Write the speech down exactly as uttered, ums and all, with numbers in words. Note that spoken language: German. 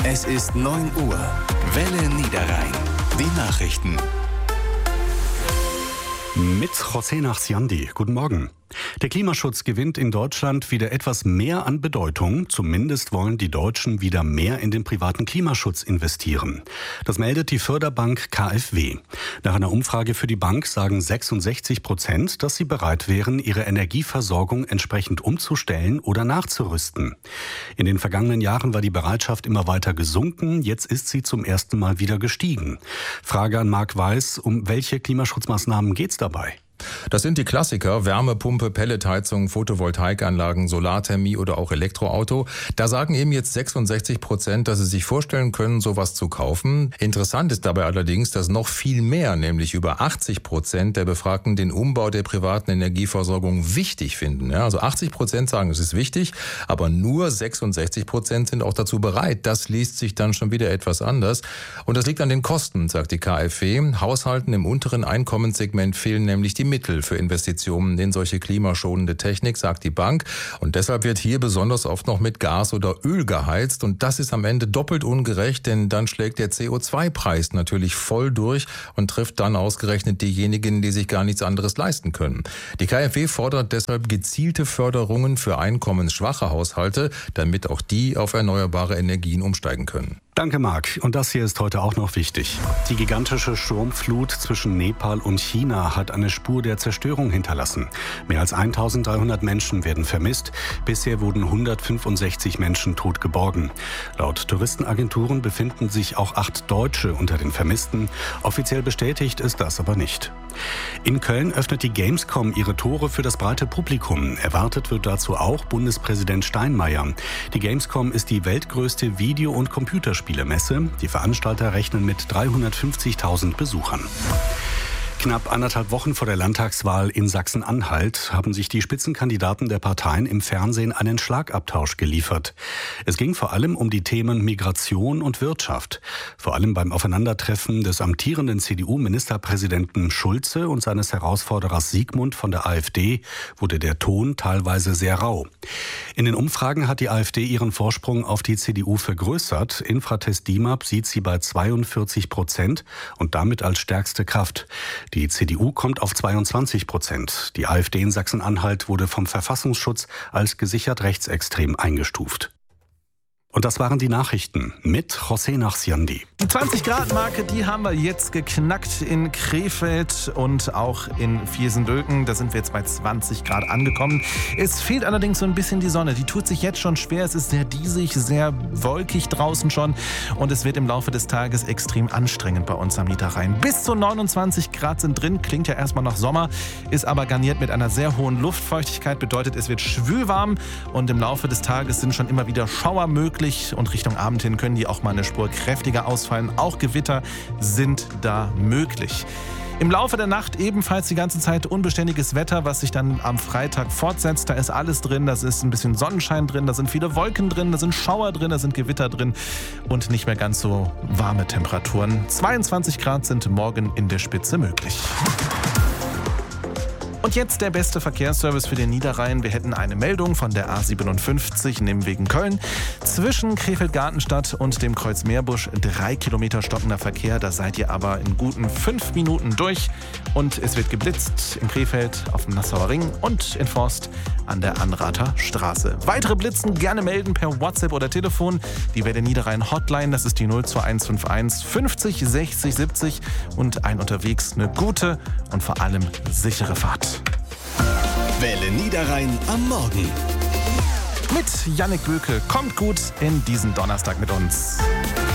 Es ist neun Uhr. Welle Niederrhein. Die Nachrichten. Mit José Nachsiandi. Guten Morgen. Der Klimaschutz gewinnt in Deutschland wieder etwas mehr an Bedeutung. Zumindest wollen die Deutschen wieder mehr in den privaten Klimaschutz investieren. Das meldet die Förderbank K f W. Nach einer Umfrage für die Bank sagen sechsundsechzig Prozent, dass sie bereit wären, ihre Energieversorgung entsprechend umzustellen oder nachzurüsten. In den vergangenen Jahren war die Bereitschaft immer weiter gesunken. Jetzt ist sie zum ersten Mal wieder gestiegen. Frage an Marc Weiß: Um welche Klimaschutzmaßnahmen geht es dabei? Das sind die Klassiker: Wärmepumpe, Pelletheizung, Photovoltaikanlagen, Solarthermie oder auch Elektroauto. Da sagen eben jetzt sechsundsechzig Prozent, dass sie sich vorstellen können, sowas zu kaufen. Interessant ist dabei allerdings, dass noch viel mehr, nämlich über achtzig Prozent der Befragten, den Umbau der privaten Energieversorgung wichtig finden. Ja, also achtzig Prozent sagen, es ist wichtig, aber nur sechsundsechzig Prozent sind auch dazu bereit. Das liest sich dann schon wieder etwas anders. Und das liegt an den Kosten, sagt die K f W. Haushalten im unteren Einkommenssegment fehlen nämlich die Mittel für Investitionen in solche klimaschonende Technik, sagt die Bank. Und deshalb wird hier besonders oft noch mit Gas oder Öl geheizt. Und das ist am Ende doppelt ungerecht, denn dann schlägt der C O zwei Preis natürlich voll durch und trifft dann ausgerechnet diejenigen, die sich gar nichts anderes leisten können. Die K f W fordert deshalb gezielte Förderungen für einkommensschwache Haushalte, damit auch die auf erneuerbare Energien umsteigen können. Danke, Marc. Und das hier ist heute auch noch wichtig. Die gigantische Sturmflut zwischen Nepal und China hat eine Spur der Zerstörung hinterlassen. Mehr als eintausenddreihundert Menschen werden vermisst. Bisher wurden hundertfünfundsechzig Menschen tot geborgen. Laut Touristenagenturen befinden sich auch acht Deutsche unter den Vermissten. Offiziell bestätigt ist das aber nicht. In Köln öffnet die Gamescom ihre Tore für das breite Publikum. Erwartet wird dazu auch Bundespräsident Steinmeier. Die Gamescom ist die weltgrößte Video- und Computerspielemesse. Die Veranstalter rechnen mit dreihundertfünfzigtausend Besuchern. Knapp anderthalb Wochen vor der Landtagswahl in Sachsen-Anhalt haben sich die Spitzenkandidaten der Parteien im Fernsehen einen Schlagabtausch geliefert. Es ging vor allem um die Themen Migration und Wirtschaft. Vor allem beim Aufeinandertreffen des amtierenden C D U-Ministerpräsidenten Schulze und seines Herausforderers Siegmund von der AfD wurde der Ton teilweise sehr rau. In den Umfragen hat die AfD ihren Vorsprung auf die C D U vergrößert. Infratest DIMAP sieht sie bei zweiundvierzig Prozent und damit als stärkste Kraft. Die C D U kommt auf zweiundzwanzig Prozent. Die AfD in Sachsen-Anhalt wurde vom Verfassungsschutz als gesichert rechtsextrem eingestuft. Und das waren die Nachrichten mit José Nachsiandi. Die zwanzig Grad Marke, die haben wir jetzt geknackt in Krefeld und auch in Viersen-Dülken. Da sind wir jetzt bei zwanzig Grad angekommen. Es fehlt allerdings so ein bisschen die Sonne. Die tut sich jetzt schon schwer. Es ist sehr diesig, sehr wolkig draußen schon. Und es wird im Laufe des Tages extrem anstrengend bei uns am Niederrhein. Bis zu neunundzwanzig Grad sind drin. Klingt ja erstmal nach Sommer, ist aber garniert mit einer sehr hohen Luftfeuchtigkeit. Bedeutet, es wird schwülwarm. Und im Laufe des Tages sind schon immer wieder Schauer möglich. Und Richtung Abend hin können die auch mal eine Spur kräftiger ausfallen. Auch Gewitter sind da möglich. Im Laufe der Nacht ebenfalls die ganze Zeit unbeständiges Wetter, was sich dann am Freitag fortsetzt. Da ist alles drin, da ist ein bisschen Sonnenschein drin, da sind viele Wolken drin, da sind Schauer drin, da sind Gewitter drin und nicht mehr ganz so warme Temperaturen. zweiundzwanzig Grad sind morgen in der Spitze möglich. Und jetzt der beste Verkehrsservice für den Niederrhein. Wir hätten eine Meldung von der A siebenundfünfzig Nimwegen Köln. Zwischen Krefeld-Gartenstadt und dem Kreuz Meerbusch drei Kilometer stockender Verkehr. Da seid ihr aber in guten fünf Minuten durch. Und es wird geblitzt in Krefeld auf dem Nassauer Ring und in Forst an der Anrather Straße. Weitere Blitzen gerne melden per WhatsApp oder Telefon. Die Welle Niederrhein Hotline, das ist die null zwei eins fünf eins fünfzig sechzig siebzig. Und ein unterwegs eine gute und vor allem sichere Fahrt. Welle Niederrhein am Morgen. Mit Jannik Böke. Kommt gut in diesen Donnerstag mit uns.